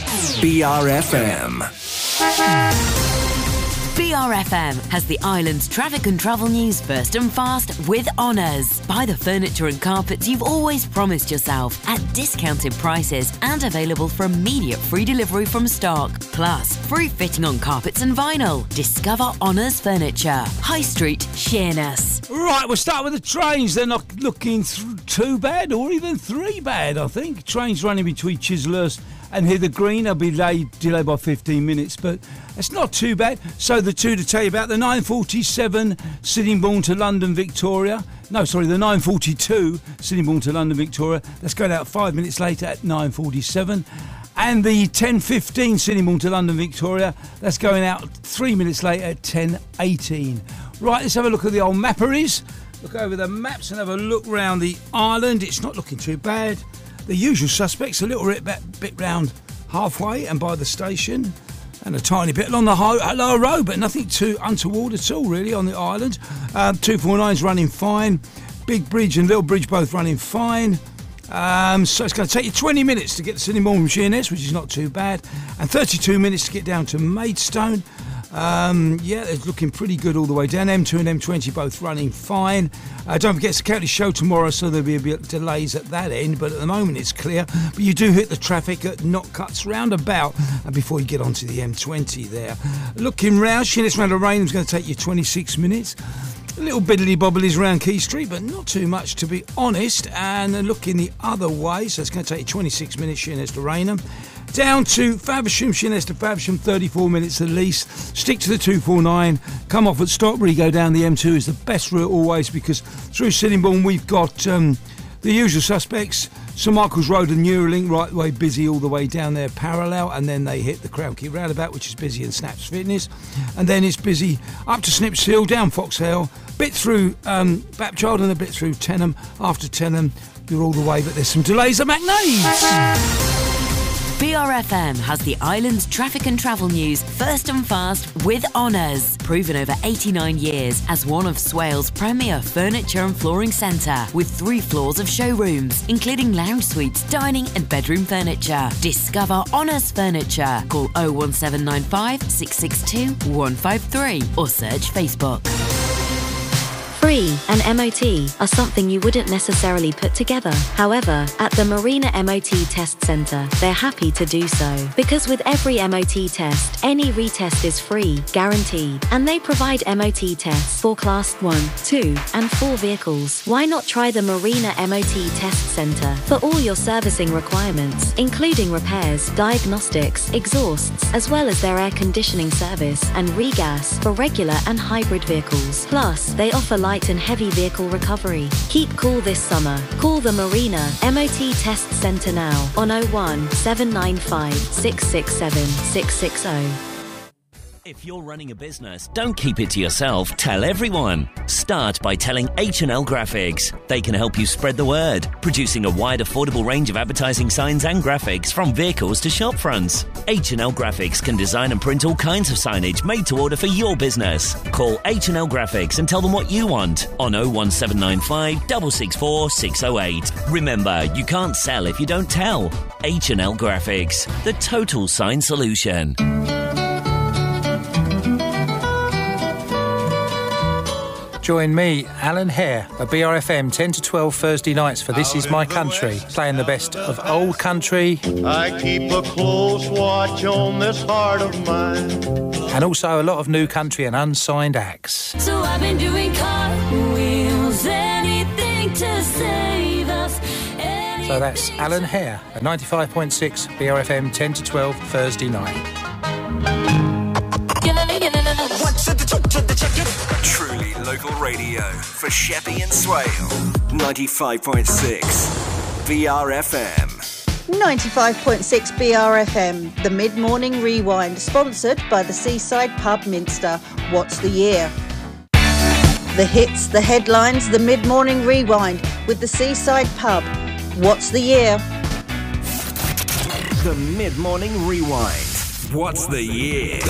BRFM. BRFM has the island's traffic and travel news first and fast with Honours. Buy the furniture and carpets you've always promised yourself at discounted prices and available for immediate free delivery from stock. Plus, free fitting on carpets and vinyl. Discover Honours Furniture. High Street, Sheerness. Right, we'll start with the trains. They're not looking too bad, or even three bad, I think. Trains running between Chislehurst and Hither Green. They'll be delayed by 15 minutes, but it's not too bad. So the two to tell you about, the 9:47 Sittingbourne to London Victoria. No, sorry, the 9:42 Sittingbourne to London Victoria. That's going out 5 minutes later at 9:47. And the 10:15 Sittingbourne to London Victoria. That's going out 3 minutes later at 10:18. Right, let's have a look at the old mapperies. Look over the maps and have a look round the island. It's not looking too bad. The usual suspects, a little bit round halfway and by the station, and a tiny bit along the lower road, but nothing too untoward at all, really, on the island. 249's running fine. Big Bridge and Little Bridge both running fine. So it's going to take you 20 minutes to get to Sittingbourne from Sheerness, which is not too bad, and 32 minutes to get down to Maidstone. Yeah, it's looking pretty good all the way down. M2 and M20 both running fine. Don't forget, it's a county show tomorrow, so there'll be a bit of delays at that end, but at the moment it's clear. But you do hit the traffic at Knockcuts roundabout before you get onto the M20 there. Looking round, Sheerness round to Rainham is going to take you 26 minutes. A little biddly bobblies around Key Street, but not too much, to be honest. And looking the other way, so it's going to take you 26 minutes, Sheerness to Rainham. Down to Faversham, Sheerness to Faversham, 34 minutes at least. Stick to the 249. Come off at Stockbury, go down the M2 is the best route always, because through Sittingbourne we've got the usual suspects. St Michael's Road and Neuralink right the way busy all the way down there parallel, and then they hit the Crown Key roundabout, which is busy, and Snaps Fitness, and then it's busy up to Snips Hill, down Fox Hill, bit through Bapchild and a bit through Tenham. After Tenham you're all the way, but there's some delays at McNade's. BRFM has the island's traffic and travel news first and fast with Honours. Proven over 89 years as one of Swales' premier furniture and flooring centre, with 3 floors of showrooms, including lounge suites, dining and bedroom furniture. Discover Honours Furniture. Call 01795 662 153 or search Facebook. Free and MOT are something you wouldn't necessarily put together. However, at the Marina MOT Test Centre, they're happy to do so. Because with every MOT test, any retest is free, guaranteed. And they provide MOT tests for Class 1, 2 and 4 vehicles. Why not try the Marina MOT Test Centre for all your servicing requirements, including repairs, diagnostics, exhausts, as well as their air conditioning service and regas for regular and hybrid vehicles. Plus, they offer light and heavy vehicle recovery. Keep cool this summer. Call the Marina MOT Test Centre now on 01 795 667 660. If you're running a business, don't keep it to yourself. Tell everyone. Start by telling H&L Graphics. They can help you spread the word, producing a wide, affordable range of advertising signs and graphics from vehicles to shop fronts. H&L Graphics can design and print all kinds of signage made to order for your business. Call H&L Graphics and tell them what you want on 01795 664 608. Remember, you can't sell if you don't tell. H&L Graphics, the total sign solution. Join me, Alan Hare, at BRFM 10 to 12 Thursday nights for This Is My Country, playing the best of old country. I keep a close watch on this heart of mine. And also a lot of new country and unsigned acts. So I've been doing cartwheels, anything to save us. So that's Alan Hare at 95.6 BRFM 10 to 12 Thursday night. Truly local radio for Sheppey and Swale. 95.6 BRFM. 95.6 BRFM, the Mid-Morning Rewind, sponsored by the Seaside Pub Minster. What's the year? The hits, the headlines, the Mid-Morning Rewind with the Seaside Pub. What's the year? The Mid-Morning Rewind. What's the year?